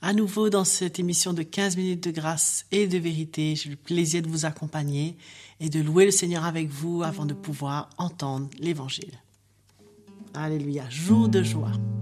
À nouveau dans cette émission de 15 minutes de grâce et de vérité, j'ai le plaisir de vous accompagner et de louer le Seigneur avec vous avant de pouvoir entendre l'Évangile. Alléluia, jour de joie.